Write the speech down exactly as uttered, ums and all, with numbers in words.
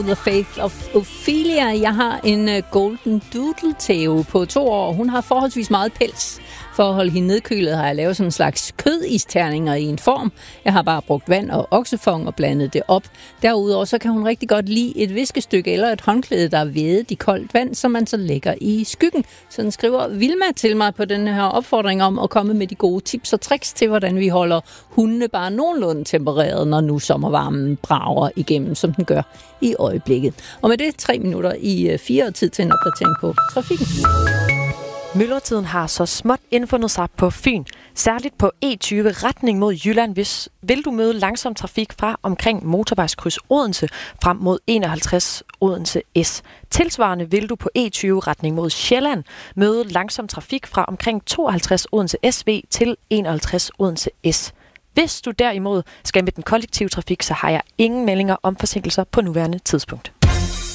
The Faith of Ophelia. Jeg har en uh, golden doodle Theo på to år. Hun har forholdsvis meget pels. For at holde hende nedkølet har jeg lavet sådan en slags kødisterninger i en form. Jeg har bare brugt vand og oksefong og blandet det op. Derudover så kan hun rigtig godt lide et viskestykke eller et håndklæde, der er vædet i koldt vand, som man så lægger i skyggen. Sådan skriver Vilma til mig på den her opfordring om at komme med de gode tips og tricks til, hvordan vi holder hundene bare nogenlunde tempereret, når nu sommervarmen brager igennem, som den gør i øjeblikket. Og med det tre minutter i fire tid til en opdatering på trafikken. Myldretiden har så småt indfundet sig på Fyn. Særligt på E tyve retning mod Jylland, hvis vil du møde langsom trafik fra omkring motorvejskryds Odense frem mod enoghalvtreds Odense S. Tilsvarende vil du på E tyve retning mod Sjælland møde langsom trafik fra omkring tooghalvtreds Odense S V til enoghalvtreds Odense S. Hvis du derimod skal med den kollektive trafik, så har jeg ingen meldinger om forsinkelser på nuværende tidspunkt.